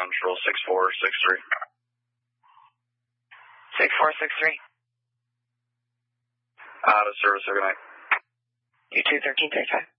Control 6463. 6463. Out of service, good night. You too, 1335.